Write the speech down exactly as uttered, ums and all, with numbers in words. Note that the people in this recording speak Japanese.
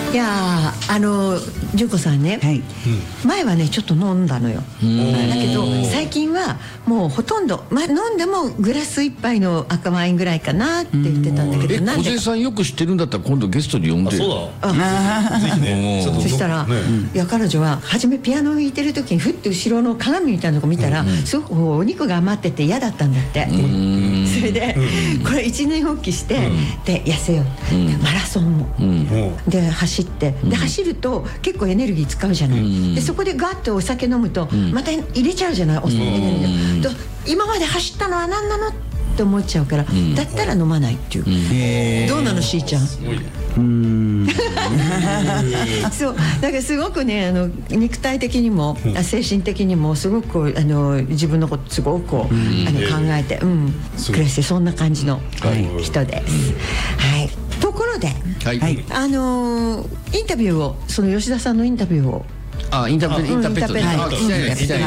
いやあの純子さんね、はい、前はねちょっと飲んだのよ。だけど最近はもうほとんど、まあ、飲んでもグラス一杯の赤ワインぐらいかなって言ってたんだけど、 え小杉さんよく知ってるんだったら今度ゲストに呼んで。あ、そうだ。 あぜひね。そしたら、ね、いや彼女は初めピアノを弾いてる時にふって後ろの鏡みたいなとこ見たら、うんうん、すごくお肉が余ってて嫌だったんだって。それで、うん、これ一年発起して、うん、で痩せよう、うん、マラソンも、うん、で走ってで走ると結構エネルギー使うじゃない、うん、でそこでガッとお酒飲むとまた入れちゃうじゃない、お酒エネルギーと今まで走ったのは何なのって思っちゃうから、うん、だったら飲まないっていう、うん、どうなのしーちゃん。うーんそうだからすごくねあの肉体的にも、うん、精神的にもすごくあの自分のことすごくこう、うん、あの考えて、うん、暮らしてそんな感じの、はい、人です、はい、ところで、はい、あのインタビューをその吉田さんのインタビューをあインターペットインターペット